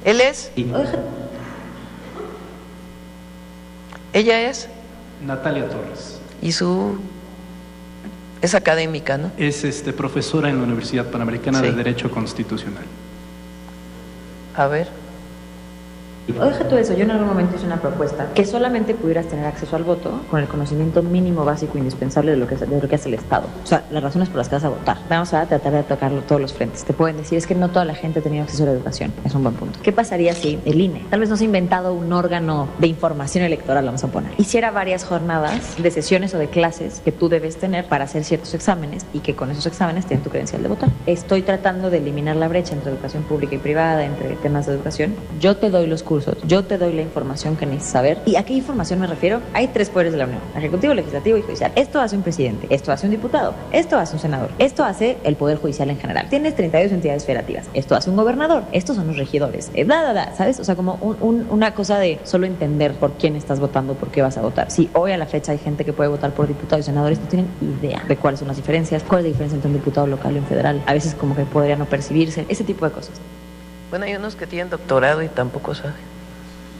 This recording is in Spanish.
¿Él es? ¿Ella es? Natalia Torres. Y es académica, ¿no? Es profesora en la Universidad Panamericana Sí. de Derecho Constitucional. A ver. O deja todo eso, yo en algún momento hice una propuesta que solamente pudieras tener acceso al voto con el conocimiento mínimo, básico, indispensable de lo que hace el Estado. O sea, las razones por las que vas a votar. Vamos a tratar de tocarlo todos los frentes. Te pueden decir, es que no toda la gente ha tenido acceso a la educación. Es un buen punto. ¿Qué pasaría si el INE, tal vez no se ha inventado un órgano de información electoral, vamos a poner, hiciera varias jornadas de sesiones o de clases que tú debes tener para hacer ciertos exámenes y que con esos exámenes te den tu credencial de votar? Estoy tratando de eliminar la brecha entre educación pública y privada, entre temas de educación. Yo te doy los cursos, yo te doy la información que necesitas saber. ¿Y a qué información me refiero? Hay 3 poderes de la Unión: Ejecutivo, Legislativo y Judicial. Esto hace un presidente, esto hace un diputado, esto hace un senador, esto hace el Poder Judicial en general. Tienes 32 entidades federativas, esto hace un gobernador, estos son los regidores, ¿sabes? O sea, como una cosa de solo entender por quién estás votando, por qué vas a votar. Si hoy a la fecha hay gente que puede votar por diputados y senadores, no tienen idea de cuáles son las diferencias, cuál es la diferencia entre un diputado local y un federal. A veces como que podría no percibirse, ese tipo de cosas. Bueno, hay unos que tienen doctorado y tampoco saben.